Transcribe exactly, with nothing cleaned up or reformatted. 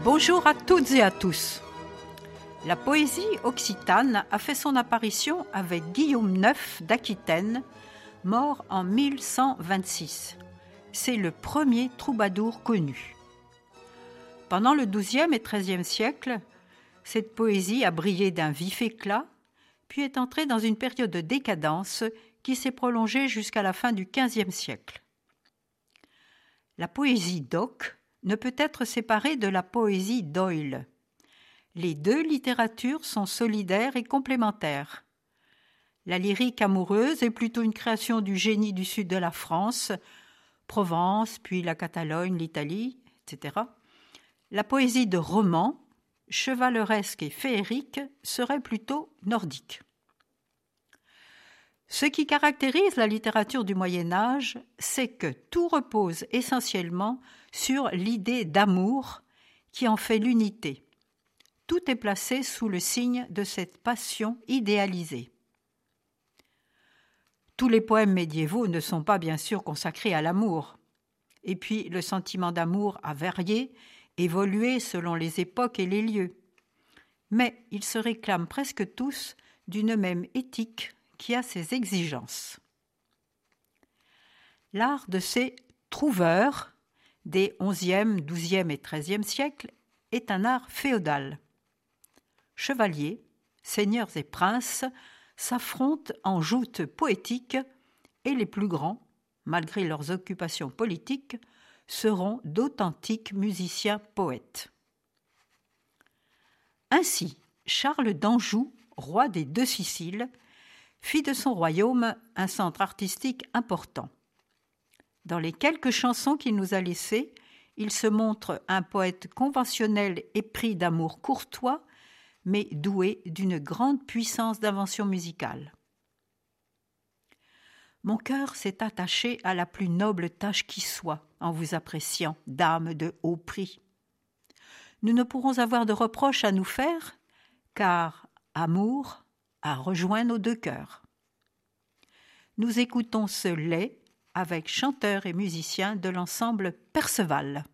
Bonjour à toutes et à tous. La poésie occitane a fait son apparition avec Guillaume neuf d'Aquitaine, mort en mille cent vingt-six. C'est le premier troubadour connu. Pendant le douzième et treizième siècle, cette poésie a brillé d'un vif éclat, puis est entrée dans une période de décadence qui s'est prolongée jusqu'à la fin du quinzième siècle. La poésie d'Oc ne peut être séparée de la poésie d'Oyle. Les deux littératures sont solidaires et complémentaires. La lyrique amoureuse est plutôt une création du génie du sud de la France, Provence, puis la Catalogne, l'Italie, et cetera. La poésie de roman, chevaleresque et féerique, serait plutôt nordique. Ce qui caractérise la littérature du Moyen Âge, c'est que tout repose essentiellement sur l'idée d'amour qui en fait l'unité. Tout est placé sous le signe de cette passion idéalisée. Tous les poèmes médiévaux ne sont pas bien sûr consacrés à l'amour. Et puis le sentiment d'amour a varié, évolué selon les époques et les lieux. Mais ils se réclament presque tous d'une même éthique qui a ses exigences. L'art de ces trouveurs des onzième, douzième et treizième siècles est un art féodal. Chevaliers, seigneurs et princes s'affrontent en joutes poétiques et les plus grands, malgré leurs occupations politiques, seront d'authentiques musiciens poètes. Ainsi, Charles d'Anjou, roi des deux Siciles, fit de son royaume un centre artistique important. Dans les quelques chansons qu'il nous a laissées, il se montre un poète conventionnel épris d'amour courtois, mais doué d'une grande puissance d'invention musicale. Mon cœur s'est attaché à la plus noble tâche qui soit, en vous appréciant, dame de haut prix. Nous ne pourrons avoir de reproches à nous faire, car amour a rejoint nos deux cœurs. Nous écoutons ce lait avec chanteurs et musiciens de l'ensemble Perceval.